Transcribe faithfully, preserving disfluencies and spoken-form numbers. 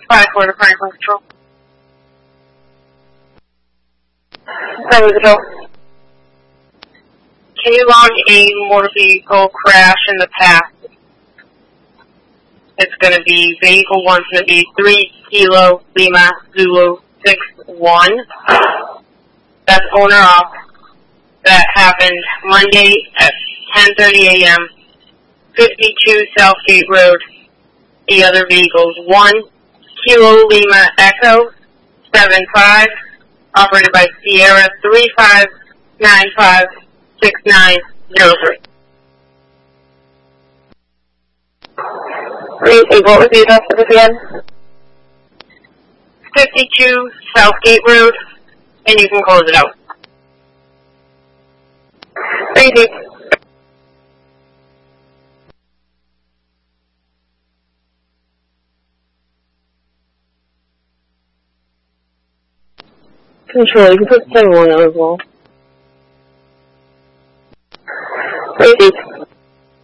five four to Franklin Control. Franklin Control. Can you log a motor vehicle crash in the past? It's going to be, vehicle one's going to be three Kilo Lima Zulu six one. That's owner off. That happened Monday at ten thirty a m fifty-two Southgate Road. The other vehicles, one Kilo Lima Echo seven five, operated by Sierra three five nine five six nine zero three. Please, what was the address of this again? fifty-two Southgate Road, and you can close it out. Thank you. Control, you can put seven one out as well. Thank you.